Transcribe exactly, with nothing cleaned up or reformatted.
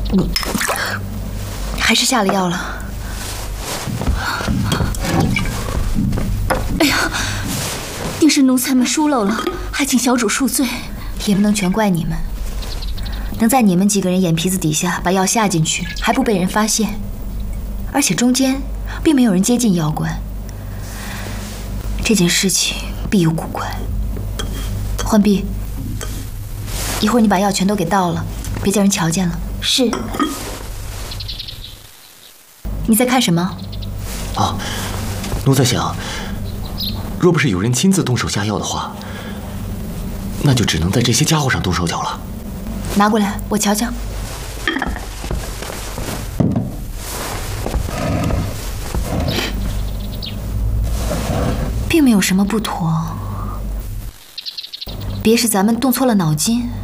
你还是下了药了。 哎呀，定是奴才们疏漏了，还请小主恕罪。 也不能全怪你们，能在你们几个人眼皮子底下把药下进去，还不被人发现，而且中间并没有人接近药罐，这件事情必有古怪。浣碧，一会儿你把药全都给倒了，别叫人瞧见了。 是。 你在看什么？ 啊，奴在想，若不是有人亲自动手下药的话，那就只能在这些家伙上动手脚了。 拿过来，我瞧瞧。并没有什么不妥，别是咱们动错了脑筋。